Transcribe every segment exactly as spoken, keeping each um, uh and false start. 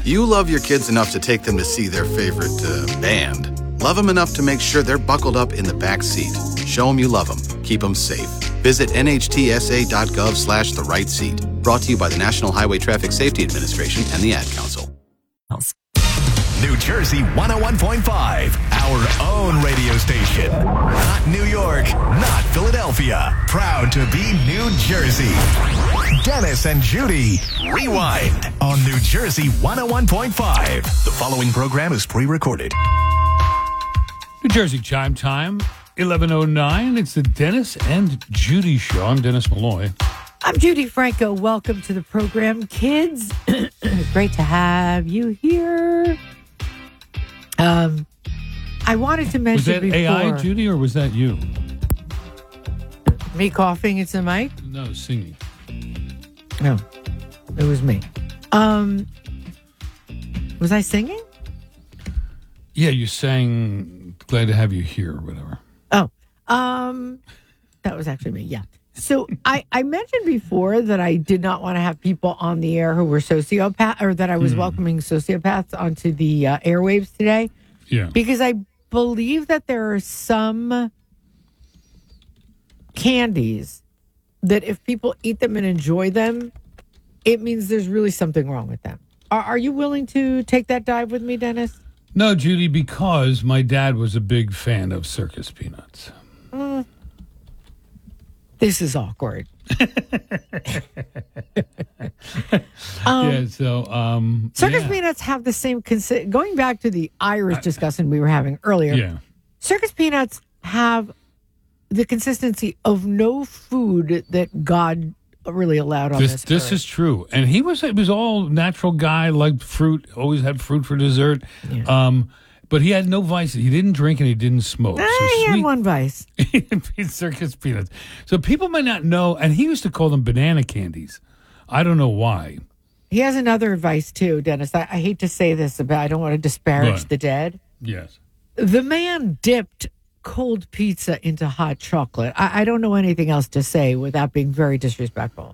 You love your kids enough to take them to see their favorite uh, band. Love them enough to make sure they're buckled up in the back seat. Show them you love them. Keep them safe. Visit nhtsa.gov slash the right seat. Brought to you by the National Highway Traffic Safety Administration and the Ad Council. New Jersey one oh one point five, our own radio station. Not New York, not Philadelphia. Proud to be New Jersey. Dennis and Judy, Rewind on New Jersey one oh one point five. The following program is pre-recorded. New Jersey Chime Time, eleven oh nine. It's the Dennis and Judy Show. I'm Dennis Malloy. I'm Judy Franco. Welcome to the program, kids. Great to have you here. Um, I wanted to mention Was that before, A I, Judy, or was that you? me coughing into the mic? No, singing. No, it was me. Um, was I singing? Yeah, you sang "Glad to Have You Here" or whatever. Oh, um, that was actually me. Yeah. So I, I mentioned before that I did not want to have people on the air who were sociopaths, or that I was mm. welcoming sociopaths onto the uh, airwaves today. Yeah. Because I believe that there are some candies that if people eat them and enjoy them, it means there's really something wrong with them. Are, are you willing to take that dive with me, Dennis? No, Judy, because my dad was a big fan of circus peanuts. Mm. This is awkward. um, yeah, so... Um, circus yeah. peanuts have the same... Consi- going back to the Irish discussion we were having earlier, yeah. circus peanuts have the consistency of no food that God really allowed on this. This, this earth. is true. And he was, he was all natural guy, liked fruit, always had fruit for dessert. Yeah. Um, but he had no vices. He didn't drink and he didn't smoke. Ah, so he sweet, had one vice. circus peanuts. So people might not know, and he used to call them banana candies. I don't know why. He has another vice too, Dennis. I, I hate to say this, but I don't want to disparage Right. the dead. Yes. The man dipped cold pizza into hot chocolate. I, I don't know anything else to say without being very disrespectful.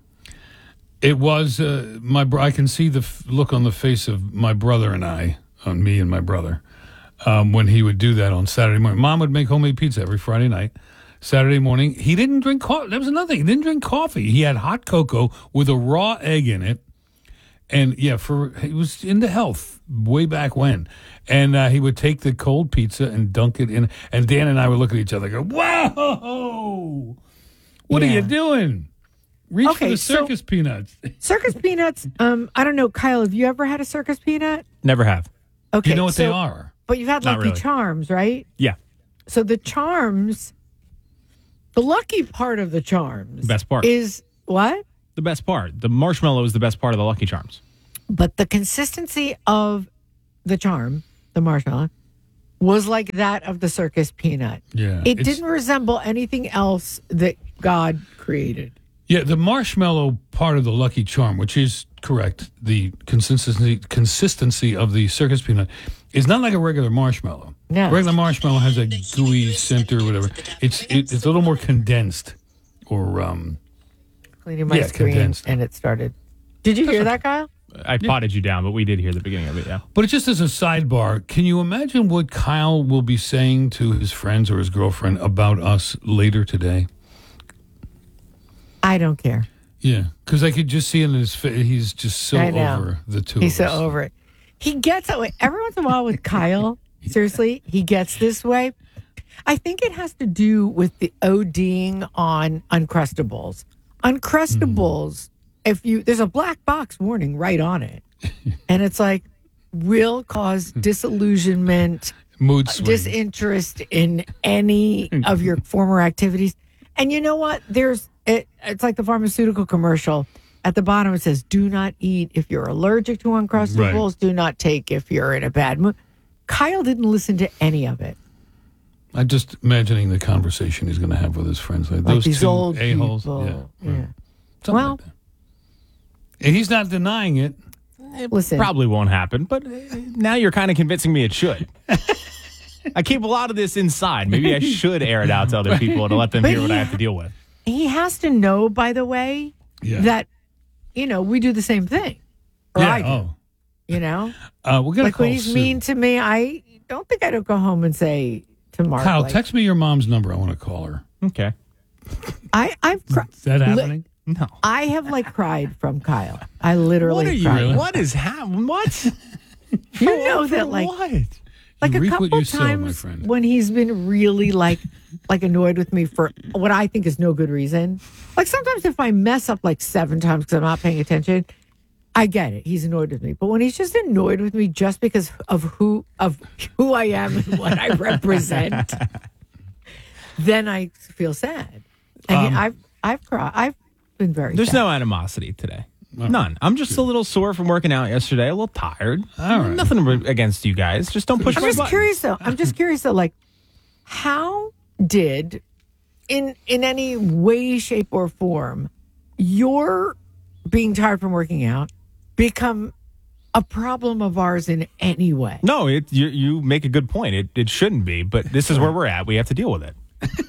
It was uh, my. Bro- I can see the f- look on the face of my brother and I, on me and my brother, um, when he would do that on Saturday morning. Mom would make homemade pizza every Friday night. Saturday morning, he didn't drink coffee. That was another thing. He didn't drink coffee. He had hot cocoa with a raw egg in it. And yeah, for he was into health way back when. And uh, he would take the cold pizza and dunk it in. And Dan and I would look at each other and go, "Whoa, what Yeah. are you doing? Reach Okay, for the so- circus peanuts." Circus peanuts, um, I don't know, Kyle, have you ever had a circus peanut? Never have. Okay. You know what so- they are? But you've had Not Lucky really. Charms, right? Yeah, So the Charms, the lucky part of the Charms. Best part. Is what? the best part. The marshmallow is the best part of the Lucky Charms. But the consistency of the charm, the marshmallow, was like that of the circus peanut. Yeah, It it's- didn't resemble anything else that God created. Yeah, the marshmallow part of the Lucky Charm, which is correct, the consistency consistency of the circus peanut is not like a regular marshmallow. No. Regular marshmallow has a gooey center or whatever. It's it, it's a little more condensed, or um. Cleaning my Yeah, screen, condensed. and it started. Did you hear that, Kyle? I potted you down, but we did hear the beginning of it, yeah. But just as a sidebar, can you imagine what Kyle will be saying to his friends or his girlfriend about us later today? I don't care. Yeah, because I could just see in his face, he's just so I know. over the two He's of so us. over it. He gets that way. Every once in a while with Kyle, seriously, he gets this way. I think it has to do with the ODing on Uncrustables. Uncrustables, mm. if you there's a black box warning right on it. And it's like, will cause disillusionment, Mood swings. disinterest in any of your former activities. And you know what? There's it, it's like the pharmaceutical commercial. At the bottom, it says, do not eat if you're allergic to Uncrustables. Right. Do not take if you're in a bad mood. Kyle didn't listen to any of it. I'm just imagining the conversation he's going to have with his friends. Like, Like those these two old a-holes. people. Yeah. Yeah. Right. Something Well, like that. And he's not denying it. listen. Probably won't happen, but uh, now you're kind of convincing me it should. I keep a lot of this inside. Maybe I should air it out to other people to let them But hear what he- I have to deal with. He has to know, by the way, Yeah. that, you know, we do the same thing. Or yeah. I do. Oh. You know, Uh, we're gonna like call when he's Sue. mean to me, I don't think I don't go home and say to Mark. Kyle, like, text me your mom's number. I want to call her. Okay. I I've cri- Is that happening? No. I have like cried from Kyle. I literally What are you? cried. Really? What is happening? What? You know that like What? like You a reap what couple you sow, my times friend. when he's been really like like annoyed with me for what I think is no good reason. Like sometimes if I mess up like seven times because I'm not paying attention, I get it. He's annoyed with me. But when he's just annoyed with me just because of who of who I am and what I represent, then I feel sad. And Um, I've I've cried. I've been very. There's sad. no animosity today. None. I'm just a little sore from working out yesterday, a little tired. All right. Nothing against you guys. Just don't push I'm my just button. curious though. I'm just curious though. Like, how did, in in any way, shape, or form, your being tired from working out become a problem of ours in any way? No, it, you, you make a good point. It, it shouldn't be, but this is where we're at. We have to deal with it.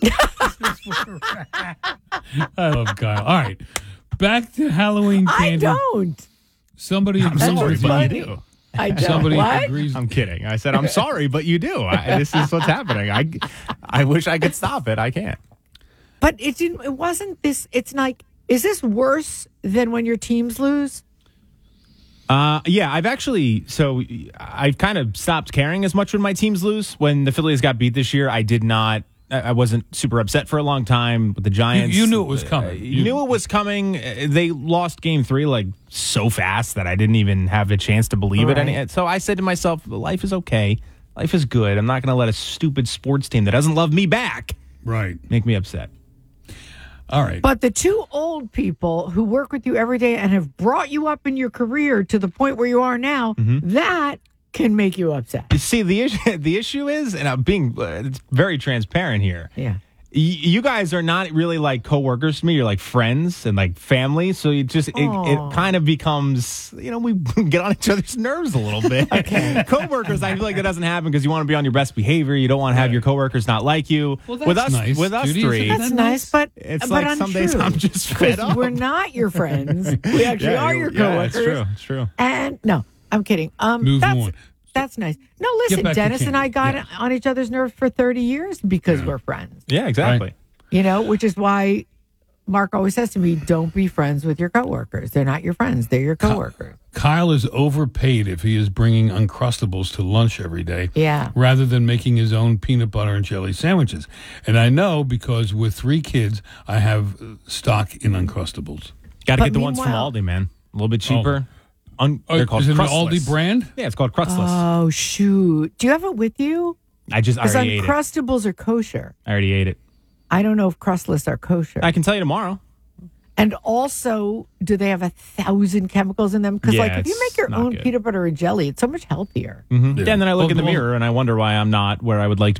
I love Kyle. All right. Back to Halloween I candy. don't. Somebody I'm agrees sorry, with but you. you do. I don't. Somebody what? agrees. I'm kidding. I said, I'm sorry, but you do. I, this is what's happening. I, I wish I could stop it. I can't. But it didn't. It wasn't this. It's like, is this worse than when your teams lose? Uh, yeah, I've actually, so I've kind of stopped caring as much when my teams lose. When the Phillies got beat this year, I did not, I I wasn't super upset for a long time with the Giants. You- you knew it was coming. Uh, You- you knew it was coming. Uh, They lost game three like so fast that I didn't even have a chance to believe it. Right. Any, so I said to myself, life is okay. Life is good. I'm not going to let a stupid sports team that doesn't love me back Right. make me upset. All right. But the two old people who work with you every day and have brought you up in your career to the point where you are now, Mm-hmm. that can make you upset. You see, the issue, the issue is, and I'm being uh, very transparent here. Yeah. Y- You guys are not really like coworkers to me. You're like friends and like family. So you just it, Aw. it kind of becomes, you know, we get on each other's nerves a little bit. Coworkers, I feel like that doesn't happen because you want to be on your best behavior. You don't want to have your coworkers not like you. Well, that's with us, nice, with us Judy. three, Isn't That's that nice, but it's but like some days untrue. I'm just fed up. We're not your friends. We actually Yeah, are you- your yeah, coworkers. it's true. It's true. And no, I'm kidding. Um, Move that's, on. That's nice. No, listen, back to Dennis and I got candy. Yeah. on each other's nerves for thirty years because we're friends. Yeah, exactly. Right. You know, which is why Mark always says to me, don't be friends with your coworkers. They're not your friends. They're your coworkers. Kyle is overpaid if he is bringing Uncrustables to lunch every day. Yeah. Rather than making his own peanut butter and jelly sandwiches. And I know because with three kids, I have uh, stock in Uncrustables. Got to But get the ones from meanwhile- Aldi, man. A little bit cheaper. Un- Oh, they're called is it an crustless. Aldi brand? Yeah, it's called crustless. Oh, shoot. Do you have it with you? I just I Because already ate it. Uncrustables are kosher. I already ate it. I don't know if crustless are kosher. I can tell you tomorrow. And also, do they have a thousand chemicals in them? Because, Yeah, like, if you it's make your not own peanut butter and jelly, it's so much healthier. Yeah. And then I look Well, in the well- mirror and I wonder why I'm not where I would like to